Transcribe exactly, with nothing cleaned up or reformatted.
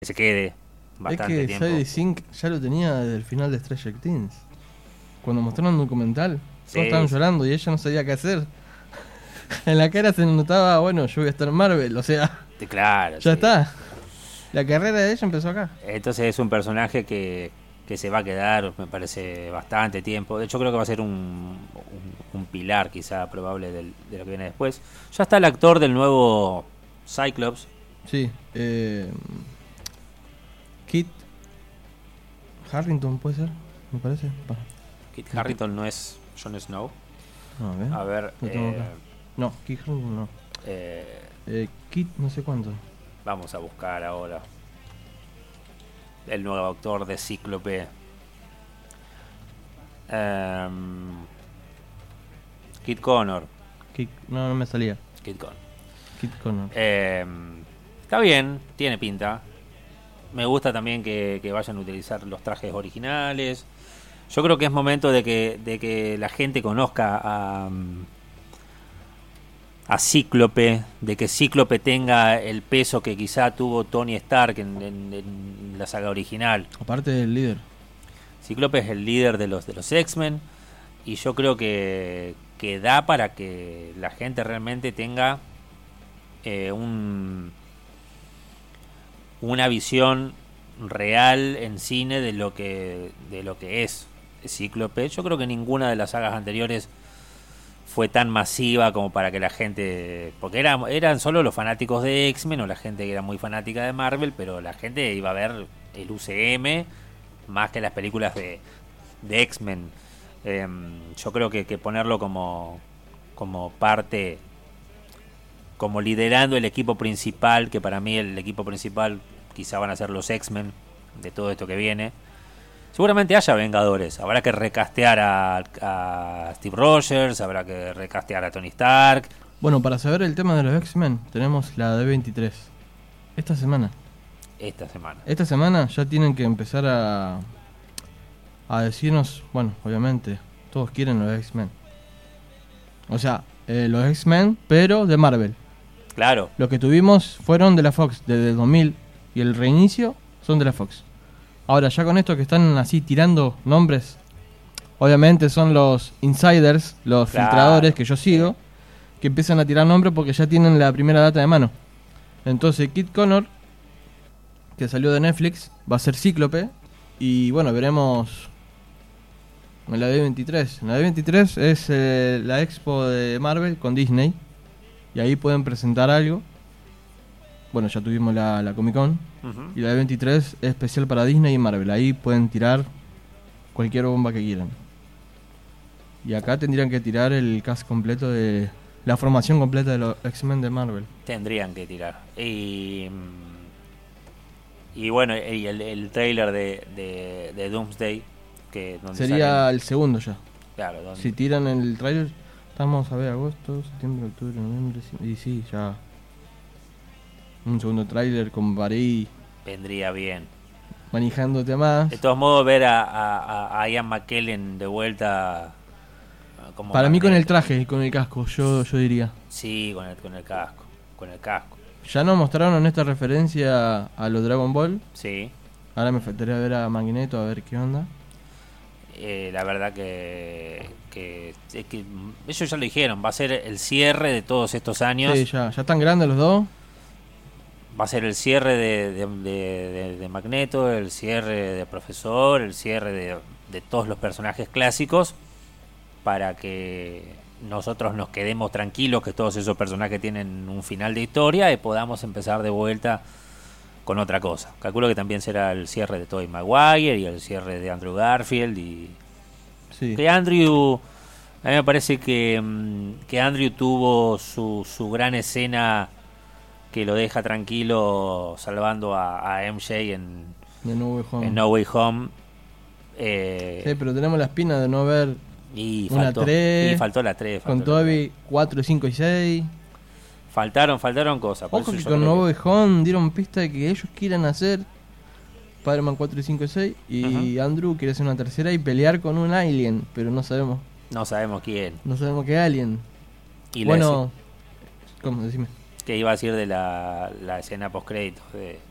que se quede Es bastante que tiempo. Sadie Sink ya lo tenía desde el final de Stranger Things. Cuando mostraron el documental, Sí, todos estaban sí. llorando y ella no sabía qué hacer. En la cara se notaba, bueno, yo voy a estar en Marvel, o sea, Sí, claro, ya sí. está. La carrera de ella empezó acá. Entonces es un personaje que, que se va a quedar, me parece, bastante tiempo. De hecho, creo que va a ser un, un, un pilar quizá probable del, de lo que viene después. Ya está el actor del nuevo Cyclops. Sí, eh, Kit Harrington puede ser, me parece. Pa. Kit Harington no es Jon Snow. No, a ver. A ver, Lo tengo eh, acá. No, Kit Harrington no. eh, Eh, Kit no sé cuánto. vamos a buscar ahora el nuevo actor de Cíclope. Um, Kit Connor. Kit, no, no me salía. Kit Connor. Kit Connor. Eh, está bien, tiene pinta. Me gusta también que, que vayan a utilizar los trajes originales. Yo creo que es momento de que, de que la gente conozca a, a Cíclope, de que Cíclope tenga el peso que quizá tuvo Tony Stark en, en, en la saga original. Aparte del líder. Cíclope es el líder de los de los X-Men y yo creo que, que da para que la gente realmente tenga eh, un una visión real en cine de lo que de lo que es Cíclope. Yo creo que ninguna de las sagas anteriores fue tan masiva como para que la gente, porque eran eran solo los fanáticos de X-Men o la gente que era muy fanática de Marvel, pero la gente iba a ver el U C M más que las películas de, de X-Men. Eh, yo creo que, que ponerlo como como parte, como liderando el equipo principal, que para mí el equipo principal quizá van a ser los X-Men de todo esto que viene. Seguramente haya Vengadores, habrá que recastear a, a Steve Rogers, habrá que recastear a Tony Stark. Bueno, para saber el tema de los X-Men, tenemos la D veintitrés. Esta semana. Esta semana. Esta semana ya tienen que empezar a, a decirnos, bueno, obviamente, todos quieren los X-Men. O sea, eh, los X-Men, pero de Marvel. Claro. Los que tuvimos fueron de la Fox desde el dos mil y el reinicio son de la Fox. Ahora, ya con esto que están así tirando nombres, obviamente son los insiders, los Claro. filtradores que yo sigo, que empiezan a tirar nombres porque ya tienen la primera data de mano. Entonces, Kit Connor, que salió de Netflix, va a ser Cíclope. Y bueno, veremos en la D veintitrés. En la D veintitrés es eh, la expo de Marvel con Disney. Y ahí pueden presentar algo. Bueno, ya tuvimos la, la Comic Con. Uh-huh. Y la D veintitrés es especial para Disney y Marvel. Ahí pueden tirar cualquier bomba que quieran. Y acá tendrían que tirar el cast completo de... la formación completa de los X-Men de Marvel. Tendrían que tirar. Y, y bueno, y el, el trailer de, de, de Doomsday, que donde Sería salen- el segundo ya. claro, donde- Si tiran el trailer, estamos a ver agosto, septiembre, octubre, noviembre. Y sí, ya. Un segundo trailer con Barry vendría bien. manejándote más. De todos modos, ver a, a, a Ian McKellen de vuelta ah, como Para mí con el Magneto. traje y con el casco, yo, yo diría. Sí, con el, con el casco. Con el casco. Ya nos mostraron esta referencia a los Dragon Ball. Sí. Ahora me faltaría ver a Magneto a ver qué onda. Eh, la verdad que, que, es que ellos ya lo dijeron, va a ser el cierre de todos estos años. Sí, ya, ya están grandes los dos. Va a ser el cierre de, de, de, de- de Magneto, el cierre de Profesor, el cierre de, de todos los personajes clásicos, para que nosotros nos quedemos tranquilos que todos esos personajes tienen un final de historia y podamos empezar de vuelta con otra cosa. Calculo que también será el cierre de Tobey Maguire y el cierre de Andrew Garfield. Y Sí. que Andrew, a mí me parece que, mm, que Andrew tuvo su, su gran escena que lo deja tranquilo salvando a, a M J en, De No Way Home. en No Way Home. Eh, Sí, pero tenemos la espina de no ver y, una faltó, tres, y faltó la tres. con Toby cuatro, cinco y seis. Faltaron, faltaron cosas. por Ojo eso que yo con creo No que- Way Home dieron pista de que ellos quieran hacer Spider-Man cuatro, cinco y seis. Y Andrew quiere hacer una tercera y pelear con un alien. Pero no sabemos. no sabemos quién. No sabemos qué alien. Y la Bueno, ¿cómo? Decime. escena- que iba a decir de la, la escena post créditos de